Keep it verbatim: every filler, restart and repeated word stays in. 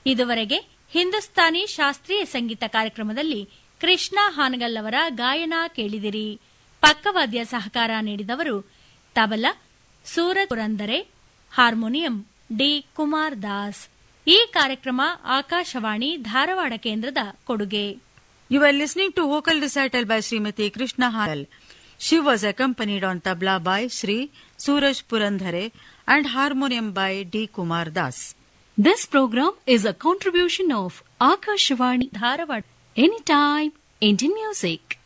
ಇದುವರೆಗೆ ಹಿಂದೂಸ್ತಾನಿ ಶಾಸ್ತ್ರೀಯ ಸಂಗೀತ ಕಾರ್ಯಕ್ರಮದಲ್ಲಿ ಕೃಷ್ಣ ಹಾನಗಲ್ ಅವರ ಗಾಯನ ಕೇಳಿದಿರಿ. ಪಕ್ಕವಾದ್ಯ ಸಹಕಾರ ನೀಡಿದವರು ತಬಲಾ ಸೂರಜ್ ಪುರಂದರೆ, ಹಾರ್ಮೋನಿಯಂ ಡಿ ಕುಮಾರ್ ದಾಸ್. ಈ ಕಾರ್ಯಕ್ರಮ ಆಕಾಶವಾಣಿ ಧಾರವಾಡ ಕೇಂದ್ರದ ಕೊಡುಗೆ. You were listening to vocal recital by Srimati Krishna Hangal. She was accompanied on tabla by Sri Suraj Purandhare and harmonium by D. Kumar Das. This program is a contribution of Akashvani Dharwad. Anytime, Indian music.